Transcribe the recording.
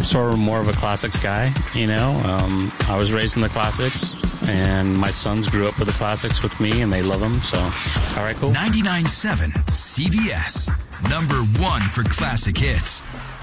sort of more of a classics guy, you know. I was raised in the classics, and my sons grew up with the classics with me, and they love them. So, all right, cool. 99.7 CBS, number one for classic hits.